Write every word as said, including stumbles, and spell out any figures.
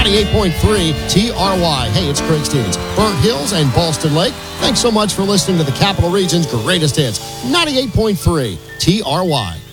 ninety-eight point three T R Y. Hey, it's Craig Stevens. Burnt Hills and Ballston Lake. Thanks so much for listening to the Capital Region's greatest hits. ninety-eight point three T R Y.